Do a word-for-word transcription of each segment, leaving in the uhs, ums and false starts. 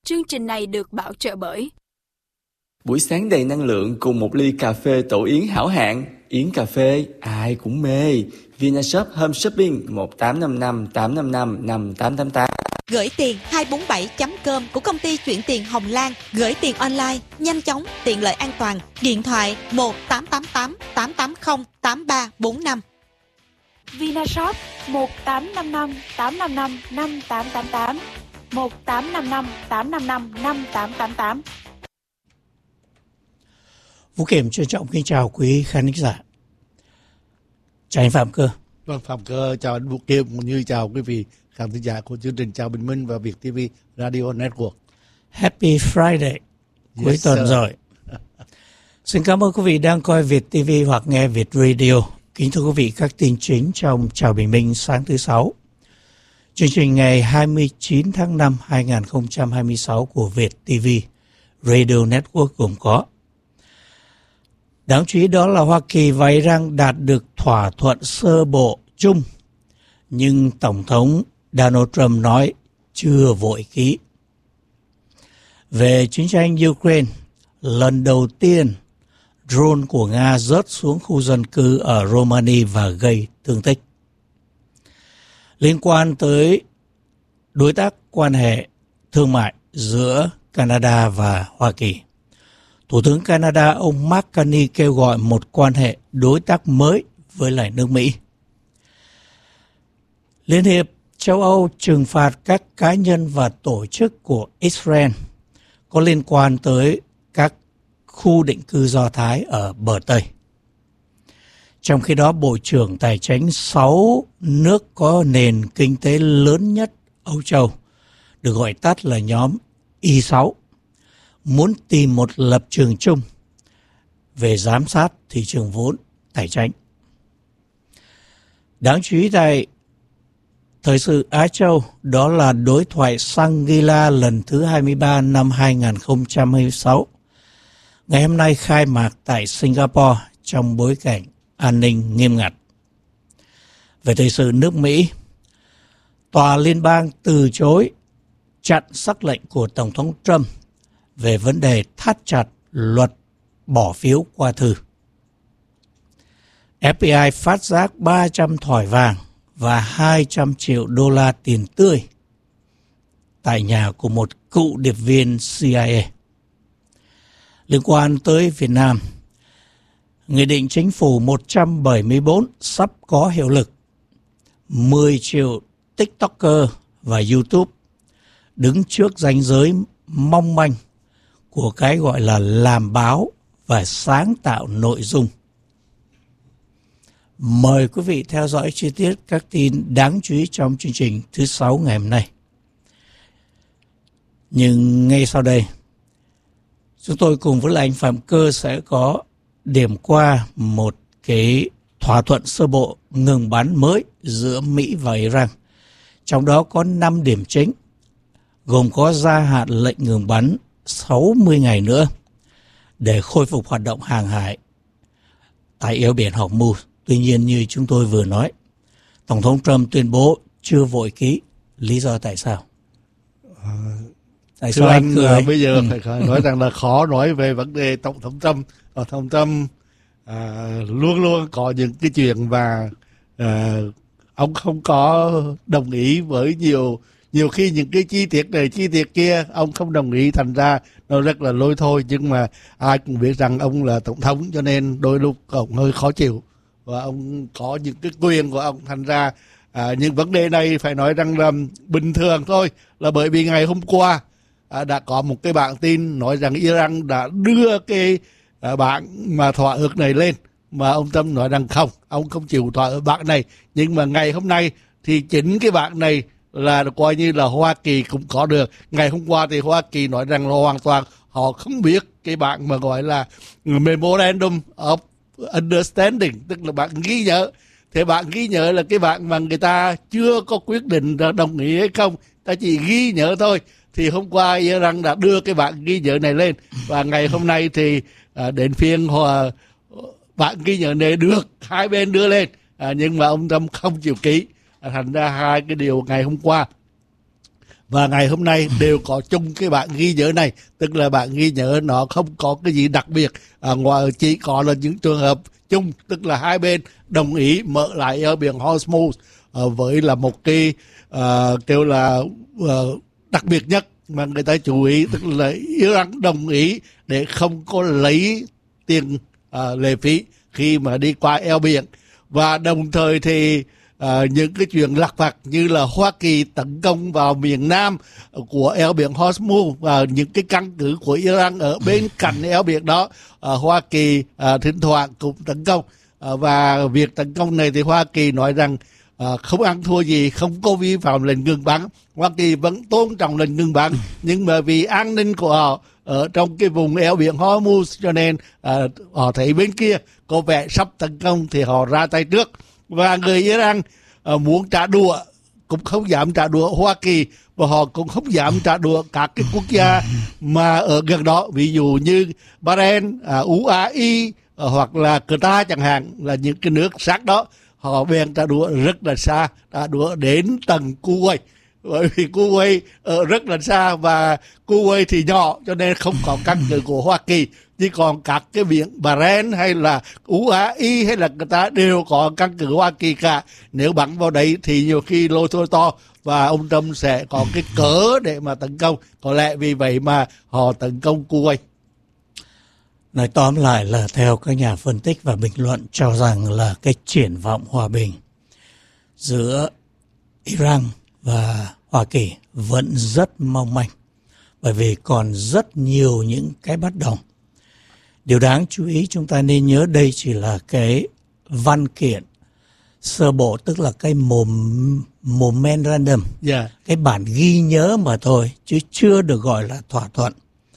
Chương trình này được bảo trợ bởi buổi sáng đầy năng lượng cùng một ly cà phê Tổ Yến hảo hạng. Yến cà phê ai cũng mê. Vinashop Home Shopping một tám năm năm tám năm năm năm tám tám tám. Gửi tiền hai bốn bảy chấm com của công ty chuyển tiền Hồng Lan. Gửi tiền online, nhanh chóng, tiện lợi, an toàn. Điện thoại một tám tám tám tám tám không tám ba bốn năm. Vinashop một tám năm năm tám năm năm năm tám tám tám, một tám năm năm tám năm năm năm tám tám tám. Vũ Kiểm trân trọng kính chào quý khán giả. Chào anh Phạm Cơ. Vâng, Phạm Cơ chào anh Vũ Kiểm cũng như chào quý vị khán thính giả của chương trình Chào Bình Minh và Việt ti vi Radio Network. Happy Friday, cuối Yes, tuần sir. rồi. Xin cảm ơn quý vị đang coi Việt ti vi hoặc nghe Việt Radio. Kính thưa quý vị, các tin chính trong Chào Bình Minh sáng thứ Sáu. Chương trình ngày hai mươi chín tháng năm hai nghìn không trăm hai mươi sáu của Việt ti vi Radio Network gồm có: đáng chú ý đó là Hoa Kỳ và Iran đạt được thỏa thuận sơ bộ chung, nhưng Tổng thống Donald Trump nói chưa vội ký. Về chiến tranh Ukraine, lần đầu tiên drone của Nga rớt xuống khu dân cư ở Romania và gây thương tích. Liên quan tới đối tác quan hệ thương mại giữa Canada và Hoa Kỳ, Thủ tướng Canada ông Mark Carney kêu gọi một quan hệ đối tác mới với lại nước Mỹ. Liên hiệp châu Âu trừng phạt các cá nhân và tổ chức của Israel có liên quan tới các khu định cư Do Thái ở bờ Tây. Trong khi đó, Bộ trưởng Tài chính sáu nước có nền kinh tế lớn nhất Âu Châu, được gọi tắt là nhóm i sáu, muốn tìm một lập trường chung về giám sát thị trường vốn tài chính. Đáng chú ý tại thời sự Á Châu đó là đối thoại Shangri-La lần thứ hai mươi ba năm hai nghìn không trăm hai mươi sáu. Ngày hôm nay khai mạc tại Singapore trong bối cảnh an ninh nghiêm ngặt. Về thời sự nước Mỹ, Tòa Liên bang từ chối chặn sắc lệnh của Tổng thống Trump về vấn đề thắt chặt luật bỏ phiếu qua thư. ép bê i phát giác ba trăm thỏi vàng và hai trăm triệu đô la tiền tươi tại nhà của một cựu điệp viên C I A. Liên quan tới Việt Nam, Nghị định Chính phủ một trăm bảy mươi tư sắp có hiệu lực. mười triệu TikToker và YouTube đứng trước ranh giới mong manh của cái gọi là làm báo và sáng tạo nội dung. Mời quý vị theo dõi chi tiết các tin đáng chú ý trong chương trình thứ Sáu ngày hôm nay. Nhưng ngay sau đây, chúng tôi cùng với anh Phạm Cơ sẽ có điểm qua một cái thỏa thuận sơ bộ ngừng bắn mới giữa Mỹ và Iran. Trong đó có năm điểm chính, gồm có gia hạn lệnh ngừng bắn sáu mươi ngày nữa để khôi phục hoạt động hàng hải tại eo biển Hormuz. Tuy nhiên, như chúng tôi vừa nói, Tổng thống Trump tuyên bố chưa vội ký. Lý do tại sao? À, tại sao anh cười? Bây giờ ừ. phải nói rằng là khó nói về vấn đề Tổng thống Trump. Tổng thống Trump à, luôn luôn có những cái chuyện và à, ông không có đồng ý với nhiều nhiều khi những cái chi tiết này chi tiết kia ông không đồng ý, thành ra nó rất là lôi thôi. Nhưng mà ai cũng biết rằng ông là tổng thống, cho nên đôi lúc ông hơi khó chịu và ông có những cái quyền của ông, thành ra à, những vấn đề này phải nói rằng là bình thường thôi. Là bởi vì ngày hôm qua à, đã có một cái bản tin nói rằng Iran đã đưa cái à, bản mà thỏa ước này lên, mà ông Trump nói rằng không, ông không chịu thỏa ước bản này. Nhưng mà ngày hôm nay thì chính cái bản này là coi như là Hoa Kỳ cũng có được. Ngày hôm qua thì Hoa Kỳ nói rằng là hoàn toàn họ không biết cái bản mà gọi là Memorandum of Understanding, tức là bạn ghi nhớ. Thế bạn ghi nhớ là cái bạn mà người ta chưa có quyết định đồng ý hay không, ta chỉ ghi nhớ thôi. Thì hôm qua Iran đã đưa cái bạn ghi nhớ này lên, và ngày hôm nay thì à, đến phiên hòa bạn ghi nhớ này được hai bên đưa lên, à, nhưng mà ông Trump không chịu ký. À, thành ra hai cái điều ngày hôm qua và ngày hôm nay đều có chung cái bản ghi nhớ này, tức là bản ghi nhớ nó không có cái gì đặc biệt, à, ngoài chỉ có là những trường hợp chung, tức là hai bên đồng ý mở lại eo biển Hormuz à, với là một cái à, kêu là à, đặc biệt nhất mà người ta chú ý, tức là Iran đồng ý để không có lấy tiền à, lệ phí khi mà đi qua eo biển, và đồng thời thì à, những cái chuyện lặt vặt như là Hoa Kỳ tấn công vào miền Nam của eo biển Hormuz và những cái căn cứ của Iran ở bên cạnh eo biển đó, à, Hoa Kỳ à, thỉnh thoảng cũng tấn công, à, và việc tấn công này thì Hoa Kỳ nói rằng à, không ăn thua gì, không có vi phạm lệnh ngừng bắn. Hoa Kỳ vẫn tôn trọng lệnh ngừng bắn, nhưng mà vì an ninh của họ ở trong cái vùng eo biển Hormuz cho nên à, họ thấy bên kia có vẻ sắp tấn công thì họ ra tay trước. Và người Iran à, muốn trả đũa cũng không dám trả đũa Hoa Kỳ, và họ cũng không dám trả đũa các cái quốc gia mà ở gần đó, ví dụ như Bahrain, à, u a e à, hoặc là Qatar chẳng hạn, là những cái nước sát đó. Họ bèn trả đũa rất là xa, trả đũa đến tầng Kuwait, bởi vì Kuwait ở rất là xa và Kuwait thì nhỏ cho nên không có căn cứ của Hoa Kỳ. Chứ còn các cái biển Bahrain hay là u a e hay là người ta đều có căn cứ Hoa Kỳ cả. Nếu bắn vào đấy thì nhiều khi lôi thôi to và ông Trump sẽ có cái cớ để mà tấn công. Có lẽ vì vậy mà họ tấn công Kuwait. Nói tóm lại là theo các nhà phân tích và bình luận cho rằng là cái triển vọng hòa bình giữa Iran và Hoa Kỳ vẫn rất mong manh, bởi vì còn rất nhiều những cái bất đồng. Điều đáng chú ý chúng ta nên nhớ đây chỉ là cái văn kiện sơ bộ, tức là cái mom, memorandum, yeah. cái bản ghi nhớ mà thôi, chứ chưa được gọi là thỏa thuận.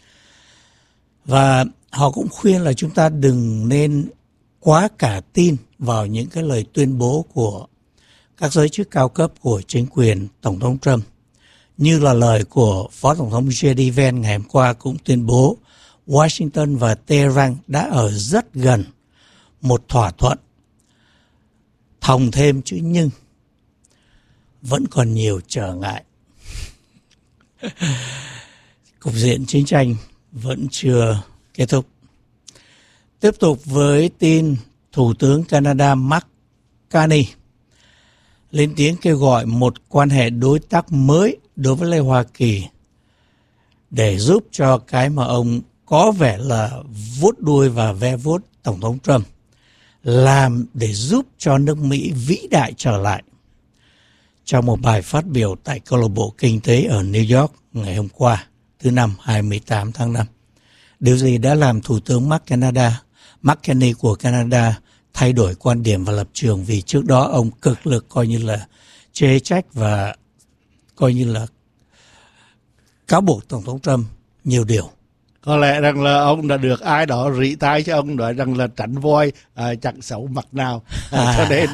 Và họ cũng khuyên là chúng ta đừng nên quá cả tin vào những cái lời tuyên bố của các giới chức cao cấp của chính quyền Tổng thống Trump. Như là lời của Phó Tổng thống gi đi Vance ngày hôm qua cũng tuyên bố Washington và Tehran đã ở rất gần một thỏa thuận. Thòng thêm chữ nhưng vẫn còn nhiều trở ngại. Cục diện chiến tranh vẫn chưa kết thúc. Tiếp tục với tin Thủ tướng Canada Mark Carney lên tiếng kêu gọi một quan hệ đối tác mới đối với Liên Hoa Kỳ để giúp cho cái mà ông có vẻ là vuốt đuôi và ve vuốt Tổng thống Trump, làm để giúp cho nước Mỹ vĩ đại trở lại. Trong một bài phát biểu tại câu lạc bộ kinh tế ở New York ngày hôm qua, thứ Năm hai mươi tám tháng năm, điều gì đã làm Thủ tướng Mark Canada, Mark Carney của Canada thay đổi quan điểm và lập trường, vì trước đó ông cực lực coi như là chê trách và coi như là cáo buộc Tổng thống Trump nhiều điều. Có lẽ rằng là ông đã được ai đó rỉ tai cho ông nói rằng là tránh voi à, chẳng xấu mặt nào, à, cho nên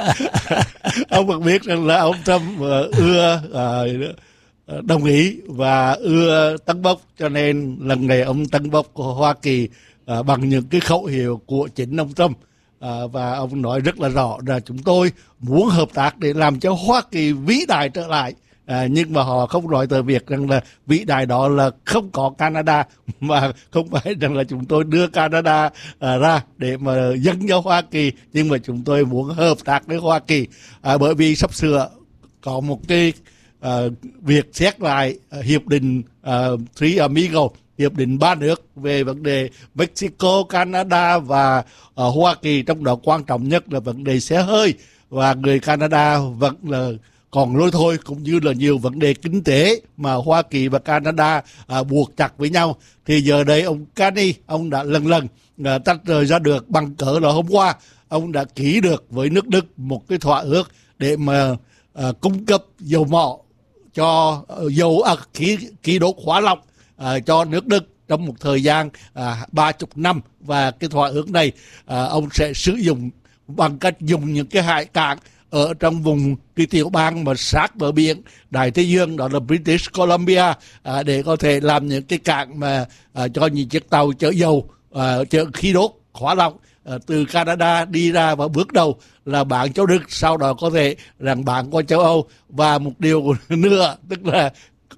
ông vẫn biết rằng là ông Trump uh, ưa uh, đồng ý và ưa tấn bốc, cho nên lần này ông tấn bốc của Hoa Kỳ uh, bằng những cái khẩu hiệu của chính ông Trump. À, và ông nói rất là rõ là chúng tôi muốn hợp tác để làm cho Hoa Kỳ vĩ đại trở lại, à, nhưng mà họ không nói tới việc rằng là vĩ đại đó là không có Canada, mà không phải rằng là chúng tôi đưa Canada à, ra để mà dâng cho Hoa Kỳ, nhưng mà chúng tôi muốn hợp tác với Hoa Kỳ, à, bởi vì sắp sửa có một cái à, việc xét lại à, hiệp định à, Three Amigos, hiệp định ba nước về vấn đề Mexico, Canada và uh, Hoa Kỳ, trong đó quan trọng nhất là vấn đề xe hơi, và người Canada vẫn là còn lôi thôi, cũng như là nhiều vấn đề kinh tế mà Hoa Kỳ và Canada uh, buộc chặt với nhau. Thì giờ đây ông Carney, ông đã lần lần uh, tách rời ra được bằng cỡ là hôm qua ông đã ký được với nước Đức một cái thỏa ước để mà uh, cung cấp dầu mỏ cho uh, dầu à, khí khí đốt hóa lỏng À, cho nước Đức trong một thời gian à, ba mươi năm, và cái thỏa ước này à, ông sẽ sử dụng bằng cách dùng những cái hải cảng ở trong vùng cái tiểu bang mà sát bờ biển Đại Tây Dương, đó là British Columbia, à, để có thể làm những cái cảng mà à, cho những chiếc tàu chở dầu, à, chở khí đốt hóa lỏng à, từ Canada đi ra, và bước đầu là bán cho Đức, sau đó có thể rằng bán qua châu Âu. Và một điều nữa tức là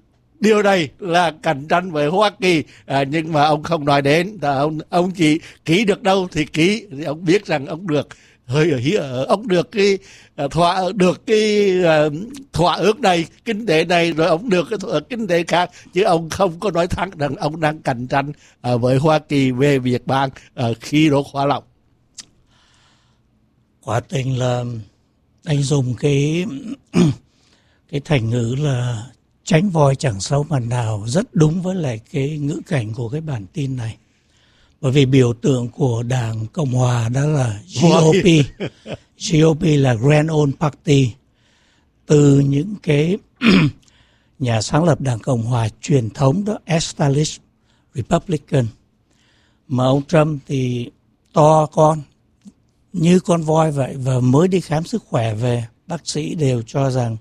điều này là cạnh tranh với Hoa Kỳ, à, nhưng mà ông không nói đến. Ông ông chỉ ký được đâu thì ký, thì ông biết rằng ông được hơi ở ông được cái thỏa được cái uh, thỏa ước này, kinh tế này, rồi ông được cái thỏa ước kinh tế khác, chứ ông không có nói thẳng rằng ông đang cạnh tranh uh, với Hoa Kỳ về việc bán uh, khí đốt hóa lỏng. Quả tình là anh dùng cái cái thành ngữ là tránh voi chẳng xấu mặt nào rất đúng với lại cái ngữ cảnh của cái bản tin này. Bởi vì biểu tượng của Đảng Cộng Hòa đó là giê ô pê. giê ô pê là Grand Old Party. Từ những cái nhà sáng lập Đảng Cộng Hòa truyền thống đó, Established Republican. Mà ông Trump thì to con, như con voi vậy, và mới đi khám sức khỏe về, bác sĩ đều cho rằng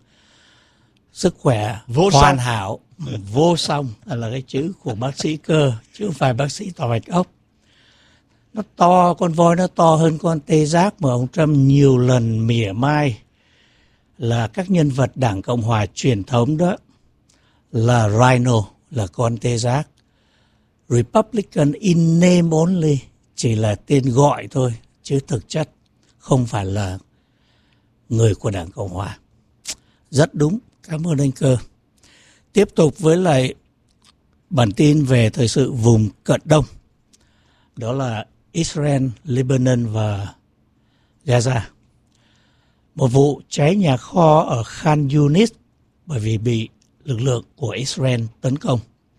sức khỏe vô hoàn song. hảo, vô song là cái chữ của bác sĩ cơ, chứ không phải bác sĩ Tòa Bạch Ốc. Nó to, con voi nó to hơn con tê giác mà ông Trump nhiều lần mỉa mai là các nhân vật Đảng Cộng Hòa truyền thống đó là rhino, là con tê giác. Republican in name only, chỉ là tên gọi thôi, chứ thực chất không phải là người của Đảng Cộng Hòa. Rất đúng, cảm ơn anh Cơ. Tiếp tục với lại bản tin về thời sự vùng Cận Đông. Đó là Israel, Lebanon và Gaza. Một vụ cháy nhà kho ở Khan Yunis bởi vì bị lực lượng của Israel tấn công.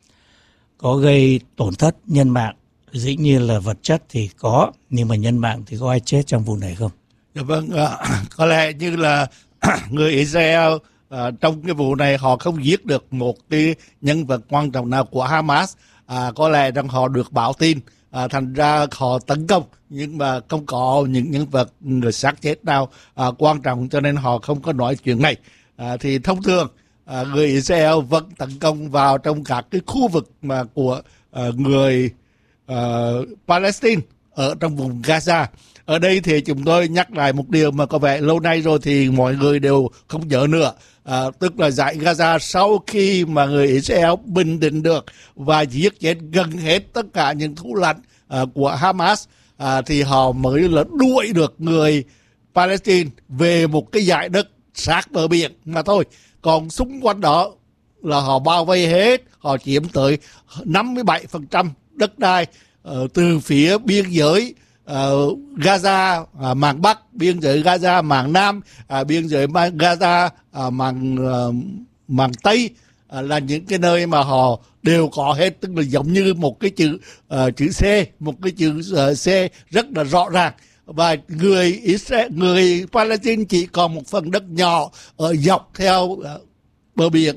Có gây tổn thất nhân mạng, dĩ nhiên là vật chất thì có, nhưng mà nhân mạng thì có ai chết trong vụ này không? Dạ vâng, à, có lẽ như là người Israel à, trong cái vụ này họ không giết được một cái nhân vật quan trọng nào của Hamas. À, có lẽ rằng họ được báo tin, à, thành ra họ tấn công, nhưng mà không có những nhân vật người xác chết nào à, quan trọng, cho nên họ không có nói chuyện này. À, thì thông thường à, người Israel vẫn tấn công vào trong các cái khu vực mà của à, người à, Palestine ở trong vùng Gaza. Ở đây thì chúng tôi nhắc lại một điều mà có vẻ lâu nay rồi thì mọi người đều không nhớ nữa. À, tức là giải Gaza sau khi mà người Israel bình định được và giết chết gần hết tất cả những thủ lãnh à, của Hamas, à, thì họ mới là đuổi được người Palestine về một cái dải đất sát bờ biển mà thôi. Còn xung quanh đó là họ bao vây hết, họ chiếm tới năm mươi bảy phần trăm đất đai uh, từ phía biên giới uh, Gaza uh, mạn Bắc, biên giới Gaza mạn Nam, uh, biên giới Gaza uh, mạn uh, mạn Tây, uh, là những cái nơi mà họ đều có hết, tức là giống như một cái chữ uh, chữ C, một cái chữ uh, C rất là rõ ràng. Và người Israel, người Palestine chỉ còn một phần đất nhỏ ở dọc theo uh, bờ biển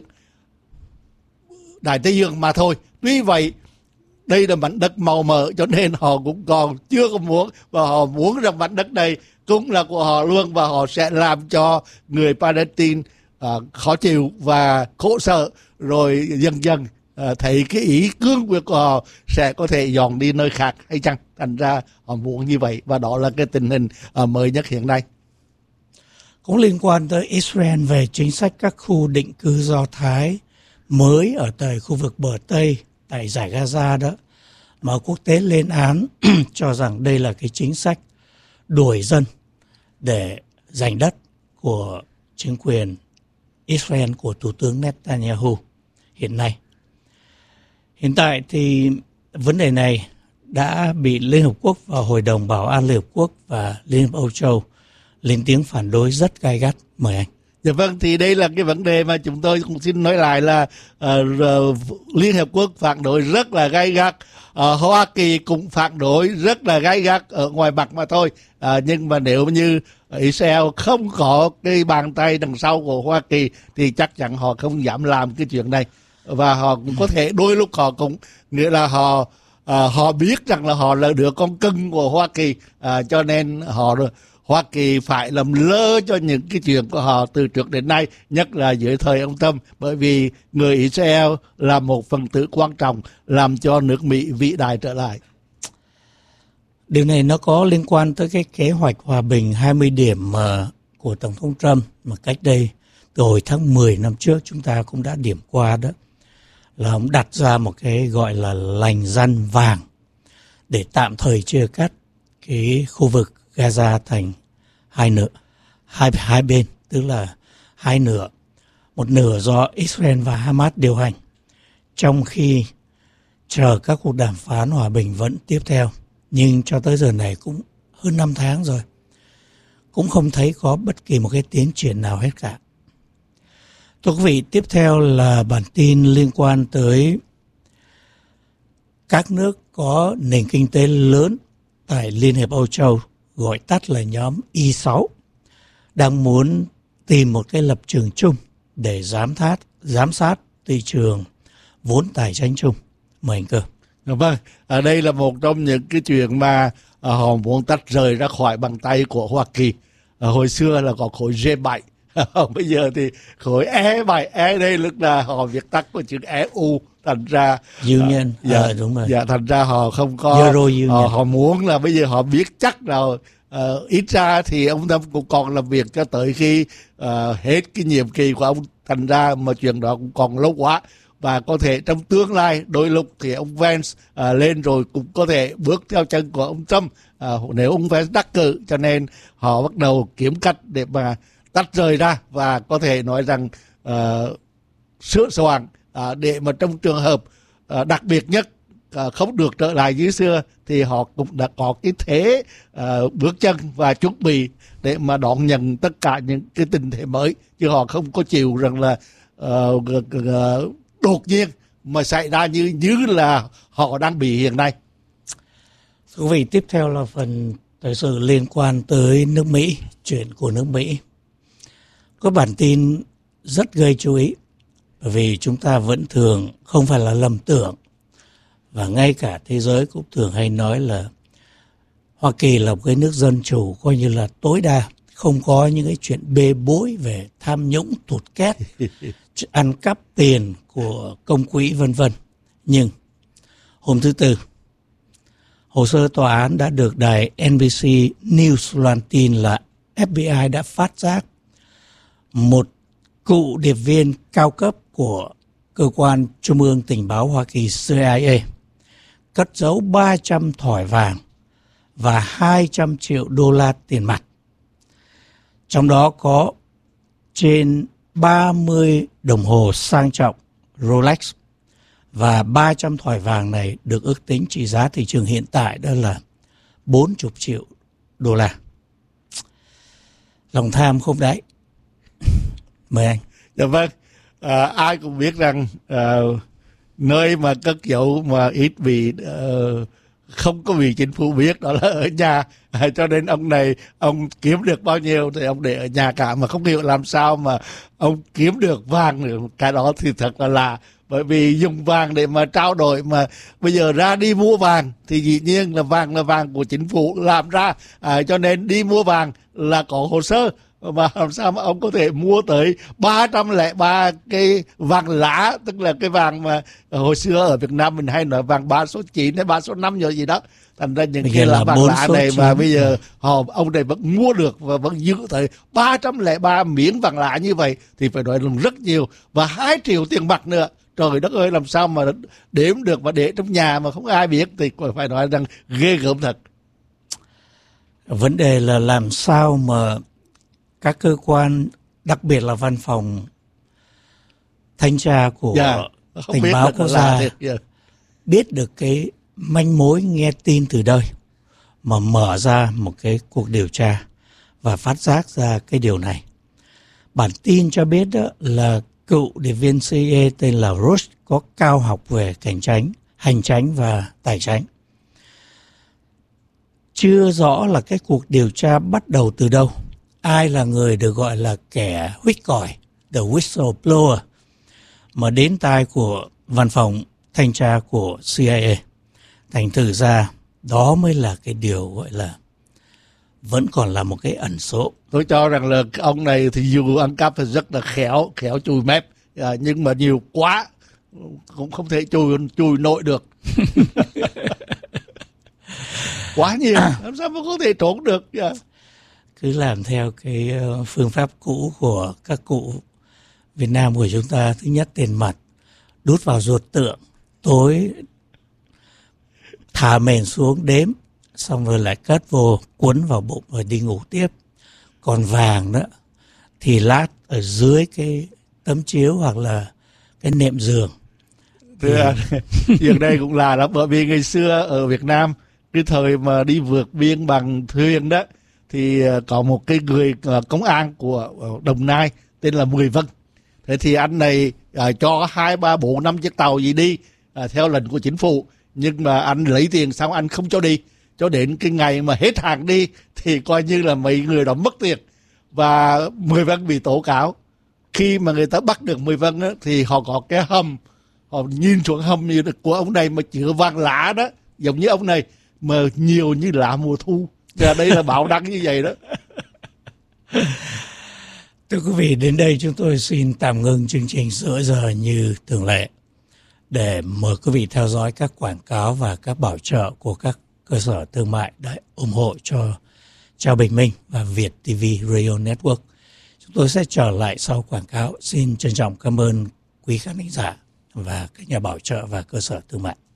Đại Tây Dương mà thôi. Tuy vậy, đây là mảnh đất màu mỡ, cho nên họ cũng còn chưa có muốn, và họ muốn rằng mảnh đất này cũng là của họ luôn, và họ sẽ làm cho người Palestine uh, khó chịu và khổ sở, rồi dần dần uh, thấy cái ý cương quyết của họ sẽ có thể dọn đi nơi khác hay chăng. Thành ra họ muốn như vậy, và đó là cái tình hình uh, mới nhất hiện nay. Cũng liên quan tới Israel về chính sách các khu định cư Do Thái mới ở tại khu vực bờ Tây, tại giải Gaza đó, mà quốc tế lên án cho rằng đây là cái chính sách đuổi dân để giành đất của chính quyền Israel của Thủ tướng Netanyahu hiện nay. Hiện tại thì vấn đề này đã bị Liên Hợp Quốc và Hội đồng Bảo an Liên Hợp Quốc và Liên Hợp Âu Châu lên tiếng phản đối rất gay gắt. Mời anh. Dạ vâng, thì đây là cái vấn đề mà chúng tôi cũng xin nói lại là uh, uh, Liên Hợp Quốc phản đối rất là gay gắt, uh, Hoa Kỳ cũng phản đối rất là gay gắt ở ngoài mặt mà thôi. Uh, nhưng mà nếu như Israel không có cái bàn tay đằng sau của Hoa Kỳ thì chắc chắn họ không dám làm cái chuyện này. Và họ cũng có thể đôi lúc họ cũng, nghĩa là họ uh, họ biết rằng là họ là đứa con cưng của Hoa Kỳ, uh, cho nên họ Hoa Kỳ phải làm lơ cho những cái chuyện của họ từ trước đến nay, nhất là dưới thời ông Trump, bởi vì người Israel là một phần tử quan trọng làm cho nước Mỹ vĩ đại trở lại. Điều này nó có liên quan tới cái kế hoạch hòa bình hai mươi điểm mà của Tổng thống Trump mà cách đây từ hồi tháng mười năm trước chúng ta cũng đã điểm qua đó. là ông đặt ra một cái gọi là lành răn vàng để tạm thời chia cắt cái khu vực Gaza thành hai nửa, hai hai bên, tức là hai nửa, một nửa do Israel và Hamas điều hành, trong khi chờ các cuộc đàm phán hòa bình vẫn tiếp theo. Nhưng cho tới giờ này cũng hơn năm tháng rồi, cũng không thấy có bất kỳ một cái tiến triển nào hết cả. Thưa quý vị, tiếp theo là bản tin liên quan tới các nước có nền kinh tế lớn tại Liên hiệp Âu Châu, gọi tắt là nhóm E sáu, đang muốn tìm một cái lập trường chung để giám sát, giám sát thị trường vốn tài chính chung. Mời anh Cơ. Vâng, ở đây là một trong những cái chuyện mà à, họ muốn tách rời ra khỏi bàn tay của Hoa Kỳ. À, hồi xưa là có khối G bảy, bây giờ thì khối E bảy, E đây lúc là họ viết tắt của chữ E U, thành ra Union, à, dạ, à, đúng rồi. Dạ, thành ra họ không có, Euro Union. Họ, họ muốn là bây giờ họ biết chắc rồi. Uh, ít ra thì ông Trump cũng còn làm việc cho tới khi uh, hết cái nhiệm kỳ của ông, thành ra mà chuyện đó cũng còn lâu quá, và có thể trong tương lai đôi lúc thì ông Vance uh, lên rồi cũng có thể bước theo chân của ông Trump uh, nếu ông Vance đắc cử, cho nên họ bắt đầu kiếm cách để mà tách rời ra, và có thể nói rằng uh, sửa soạn uh, để mà trong trường hợp uh, đặc biệt nhất uh, không được trở lại như xưa thì họ cũng đã có cái thế uh, bước chân và chuẩn bị để mà đón nhận tất cả những cái tình thế mới, chứ họ không có chịu rằng là uh, uh, đột nhiên mà xảy ra như như là họ đang bị hiện nay. Thưa quý vị, tiếp theo là phần thời sự liên quan tới nước Mỹ, chuyện của nước Mỹ. Có bản tin rất gây chú ý, bởi vì chúng ta vẫn thường không phải là lầm tưởng, và ngay cả thế giới cũng thường hay nói là Hoa Kỳ là một cái nước dân chủ coi như là tối đa, không có những cái chuyện bê bối về tham nhũng, tụt két, ăn cắp tiền của công quỹ vân vân. Nhưng hôm thứ Tư, hồ sơ tòa án đã được đài en bê xê News loan tin là ép bê i đã phát giác một cựu điệp viên cao cấp của cơ quan Trung ương Tình báo Hoa Kỳ C I A cất giấu ba trăm thỏi vàng và hai trăm triệu đô la tiền mặt. Trong đó có trên ba mươi đồng hồ sang trọng Rolex, và ba trăm thỏi vàng này được ước tính trị giá thị trường hiện tại đó là bốn mươi triệu đô la. Lòng tham không đáy. Mời anh. Dạ vâng, à, ai cũng biết rằng à, nơi mà cất giấu mà ít bị uh, không có bị chính phủ biết đó là ở nhà, à, cho nên ông này ông kiếm được bao nhiêu thì ông để ở nhà cả, mà không hiểu làm sao mà ông kiếm được vàng được. Cái đó thì thật là lạ, bởi vì dùng vàng để mà trao đổi, mà bây giờ ra đi mua vàng thì dĩ nhiên là vàng là vàng của chính phủ làm ra, à, cho nên đi mua vàng là có hồ sơ, mà làm sao mà ông có thể mua tới ba trăm lẻ ba cái vàng lã, tức là cái vàng mà hồi xưa ở Việt Nam mình hay nói vàng ba số chín hay ba số năm rồi gì đó. Thành ra những cái là vàng lã này mà bây giờ họ ông này vẫn mua được và vẫn giữ tới ba trăm lẻ ba miếng vàng lã như vậy thì phải nói là rất nhiều, và hai triệu tiền mặt nữa. Trời đất ơi, làm sao mà đếm được mà để trong nhà mà không ai biết thì phải nói rằng ghê gớm thật. Vấn đề là làm sao mà các cơ quan, đặc biệt là văn phòng thanh tra của yeah, tình báo quốc gia yeah. biết được cái manh mối, nghe tin từ đây mà mở ra một cái cuộc điều tra và phát giác ra cái điều này. Bản tin cho biết đó là cựu điệp viên C I A tên là Rush có cao học về cảnh tránh, hành tránh và tài tránh. Chưa rõ là cái cuộc điều tra bắt đầu từ đâu. Ai là người được gọi là kẻ huých còi, the whistleblower, mà đến tai của văn phòng thanh tra của C I A. Thành thử ra đó mới là cái điều gọi là vẫn còn là một cái ẩn số. Tôi cho rằng là ông này thì dù ăn cắp thì rất là khéo, khéo chùi mép, à, nhưng mà nhiều quá cũng không thể chùi chùi nội được. Quá nhiều, làm sao mà có thể trốn được. Yeah. Cứ làm theo cái phương pháp cũ của các cụ Việt Nam của chúng ta. Thứ nhất tiền mặt, đút vào ruột tượng, tối thả mền xuống đếm, xong rồi lại cất vô, cuốn vào bụng rồi đi ngủ tiếp. Còn vàng đó thì lát ở dưới cái tấm chiếu hoặc là cái nệm giường. Thì... Chuyện đây cũng là đó, bởi vì ngày xưa ở Việt Nam, cái thời mà đi vượt biên bằng thuyền đó, thì có một cái người công an của Đồng Nai tên là Mười Vân. Thế thì anh này à, cho hai ba bốn năm chiếc tàu gì đi à, theo lệnh của chính phủ, nhưng mà anh lấy tiền xong anh không cho đi, cho đến cái ngày mà hết hàng đi thì coi như là mấy người đó mất tiền, và Mười Vân bị tố cáo. Khi mà người ta bắt được Mười Vân đó, thì họ có cái hầm, họ nhìn xuống hầm như của ông này mà chứa vàng lã đó, giống như ông này mà nhiều như lá mùa thu. Và đây là báo đăng như vậy đó. Thưa quý vị, đến đây chúng tôi xin tạm ngưng chương trình giữa giờ như thường lệ để mời quý vị theo dõi các quảng cáo và các bảo trợ của các cơ sở thương mại đã ủng hộ cho Chào Bình Minh và Việt ti vi Radio Network. Chúng tôi sẽ trở lại sau quảng cáo. Xin trân trọng cảm ơn quý khán giả và các nhà bảo trợ và cơ sở thương mại.